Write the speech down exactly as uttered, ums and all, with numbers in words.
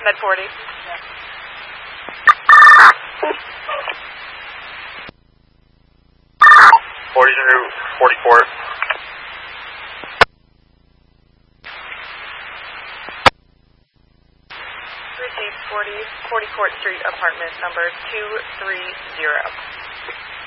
Med forty. forty to forty-four. Received forty, forty Court Street, apartment number two three zero.